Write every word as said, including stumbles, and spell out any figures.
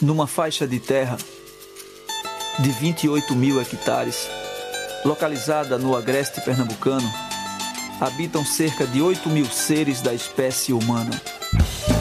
Numa faixa de terra de vinte e oito mil hectares, localizada no agreste pernambucano, habitam cerca de oito mil seres da espécie humana.